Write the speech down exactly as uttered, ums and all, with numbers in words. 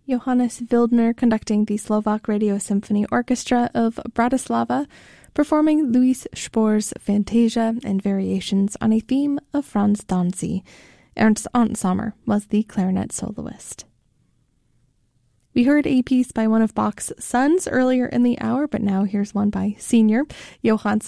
Johannes Wildner conducting the Slovak Radio Symphony Orchestra of Bratislava, performing Louis Spohr's Fantasia and variations on a theme of Franz Danzi. Ernst Antsommer was the clarinet soloist. We heard a piece by one of Bach's sons earlier in the hour, but now here's one by senior Johann